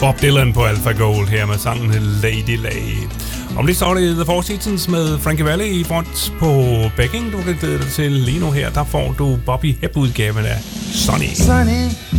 Bob Dylan på Alpha Gold her med sangen Lady Lay. Om lidt så er det The Four Seasons med Frankie Valli i front på backing. Du kan glæde dig til lige nu her. Der får du Bobby Hebb-udgaven af Sunny. Sunny.